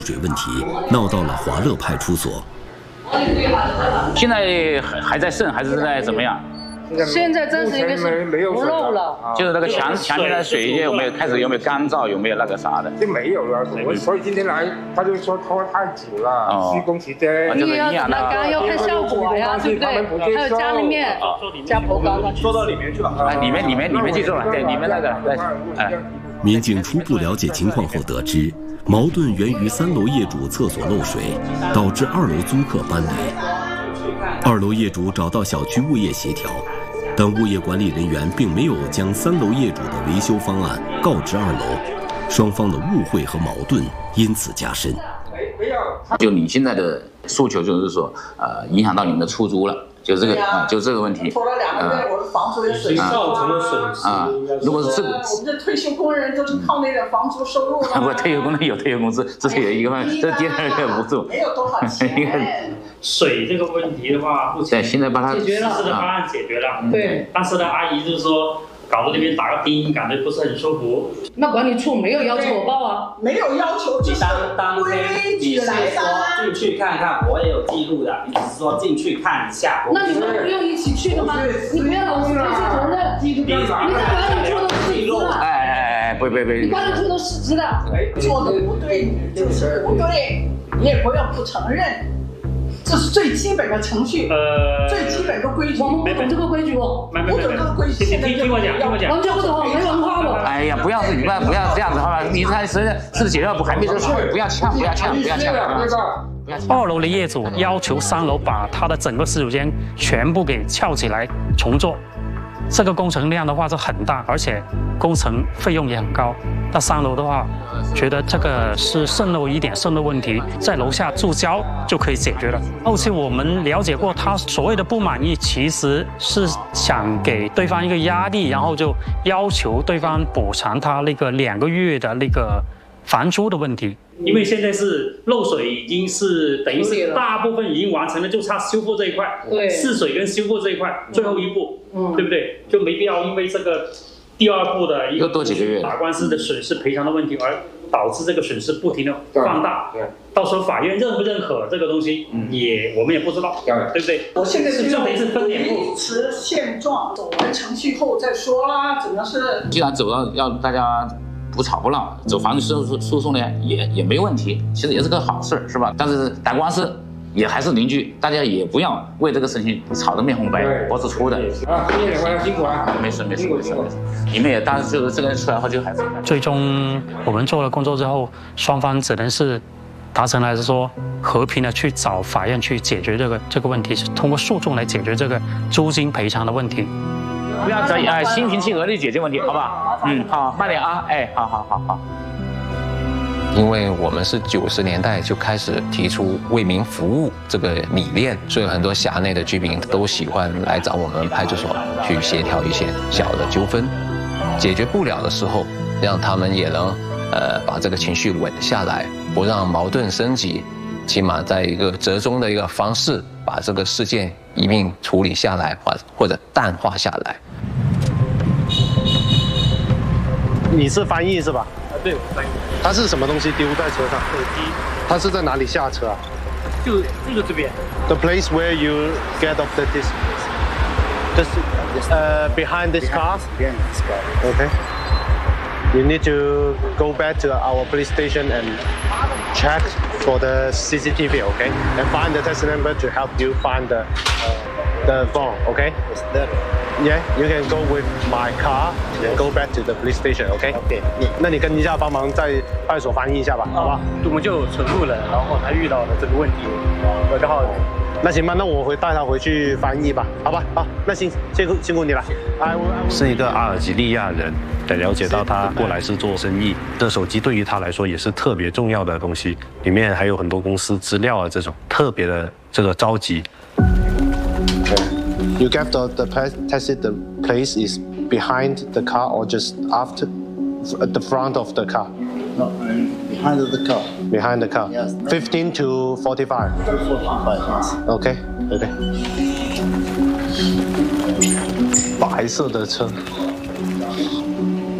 水问题闹到了华乐派出所。 现在还在渗，还是在怎么样？ 现在暂时应该是不漏了， 就是那个墙面的水有没有干燥，有没有那个啥的？ 就没有了。所以今天来，他就说拖太久了，施工期间。 你要怎么干，要看效果呀，对不对？还有家里面加硼钢， 做到里面去了。 啊，里面去做了，对，里面那个，哎。 民警初步了解情况后得知，矛盾源于3楼业主厕所漏水，导致2楼租客搬离。2楼业主找到小区物业协调，但物业管理人员并没有将3楼业主的维修方案告知2楼，双方的误会和矛盾因此加深。 就你现在的诉求就是说，影响到你们的出租了。就这个就这个问题。 拖了2个月，我的房租也损失造成了损失啊。如果是这个， 我们这退休工人都是靠那点房租收入的。 不，退休工人有退休工资，这是有一个方面，这第2个补助。 没有多少钱。 水这个问题的话，目前现在把它解决了，实施的方案解决了。 对。 但是呢，阿姨就是说，搞得那边打个钉，感觉不是很舒服。 那管理处没有要求我报啊？ 没有要求，就是规矩来的。 进去看看，我也有记录的。你只是说进去看一下。 那你们不用一起去的吗？你不要老是推卸责任。你在管理处都失职了。 哎，不， 你管理处都失职的。 做的不对就是不对，你也不要不承认。这是最基本的程序，最基本的规矩。 我们不懂这个规矩哦， 不懂这个规矩。 听我讲， 完全不懂，没文化了。 哎呀，不要这样子好吧？你才是解决不还没这好，不要呛。 2楼的业主要求3楼把他的整个洗手间全部给撬起来重做，这个工程量的话是很大，而且工程费用也很高。那3楼的话，觉得这个是渗漏问题，在楼下注胶就可以解决了。后期我们了解过，他所谓的不满意，其实是想给对方一个压力，然后就要求对方补偿他那个2个月的那个房租的问题。因为现在是漏水，已经是等于是大部分已经完成了，就差修复这一块，试水跟修复这一块最后一步，对不对？就没必要因为这个第2步的一个多几个月打官司的损失赔偿的问题，而导致这个损失不停的放大。到时候法院认不认可这个东西，我们也不知道，对不对？ 我现在是等于是分2步， 维持现状，走完程序后再说啦，只能是。 既然走到要大家不吵不闹，走法律诉讼呢也没问题，其实也是个好事，是吧？但是打官司也还是邻居，大家也不要为这个事情吵得面红白脖子粗的。 辛苦啊！ 没事。你们也当时就是这个人出来后就还是。 最终我们做了工作之后，双方只能是达成了是说和平的去找法院去解决这个问题，是通过诉讼来解决这个租金赔偿的问题。 不要着急，心平气和地解决问题，好吧？好，慢点啊，好。 因为我们是90年代就开始提出为民服务这个理念，所以很多辖内的居民都喜欢来找我们派出所去协调一些小的纠纷，解决不了的时候，让他们也能把这个情绪稳下来，不让矛盾升级，起码在一个折中的一个方式，把这个事件一并处理下来，或者淡化下来。 你是翻译是吧？ 对，我翻译。 他是什么东西丢在车上？ 手机。 他是在哪里下车啊？ 就这边。 The place where you get off the this, behind this car. Behind this car. Okay. You need to go back to our police station and check for the CCTV, okay? And find the taxi number to help you find the phone, okay? Yeah, you can go with my car and go back to the police station, okay? Okay. 那你跟一下，帮忙在派出所翻译一下吧，好吧？ 我们就存入了，然后他遇到了这个问题，我刚好。 那行吧，那我带他回去翻译吧，好吧？好，那辛苦你了。 是一个阿尔及利亚人，了解到他过来是做生意，这手机对于他来说也是特别重要的东西，里面还有很多公司资料啊，这种特别的这个着急。 You get the taxi. The place is behind the car or just after, at the front of the car. No, behind the car. Behind the car. Yes. 15 to 45. 45, yes. Okay. 白色的车。